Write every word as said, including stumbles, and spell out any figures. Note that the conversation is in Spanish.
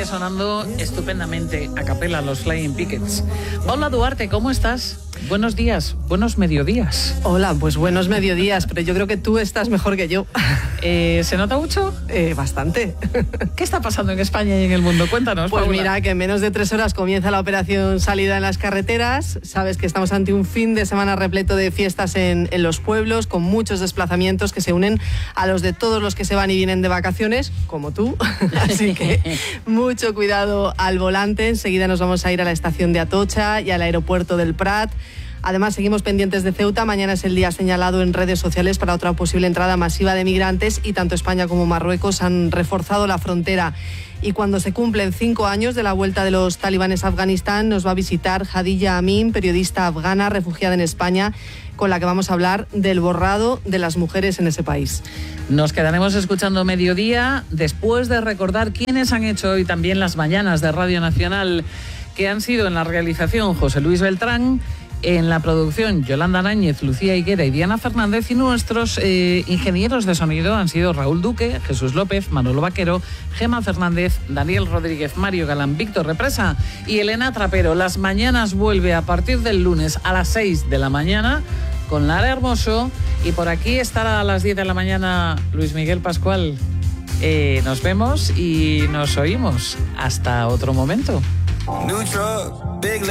sonando estupendamente a capela los Flying Pickets. Paula Duarte, ¿cómo estás? Buenos días, buenos mediodías. Hola, pues buenos mediodías, pero yo creo que tú estás mejor que yo. Eh, ¿Se nota mucho? Eh, bastante. ¿Qué está pasando en España y en el mundo? Cuéntanos, Pues Paula. mira, que en menos de tres horas comienza la operación Salida en las carreteras. Sabes que estamos ante un fin de semana repleto de fiestas en, en los pueblos, con muchos desplazamientos que se unen a los de todos los que se van y vienen de vacaciones, como tú. Así que mucho cuidado al volante. Enseguida nos vamos a ir a la estación de Atocha y al aeropuerto del Prat. Además, seguimos pendientes de Ceuta. Mañana es el día señalado en redes sociales para otra posible entrada masiva de migrantes y tanto España como Marruecos han reforzado la frontera. Y cuando se cumplen cinco años de la vuelta de los talibanes a Afganistán, nos va a visitar Hadija Amin, periodista afgana refugiada en España, con la que vamos a hablar del borrado de las mujeres en ese país. Nos quedaremos escuchando Mediodía después de recordar quiénes han hecho hoy también las mañanas de Radio Nacional, que han sido en la realización José Luis Beltrán, en la producción Yolanda Náñez, Lucía Higuera y Diana Fernández, y nuestros eh, ingenieros de sonido han sido Raúl Duque, Jesús López, Manolo Vaquero, Gema Fernández, Daniel Rodríguez, Mario Galán, Víctor Represa y Elena Trapero. Las mañanas vuelve a partir del lunes a las seis de la mañana con Lara Hermoso, y por aquí estará a las diez de la mañana Luis Miguel Pascual. Eh, nos vemos y nos oímos. Hasta otro momento.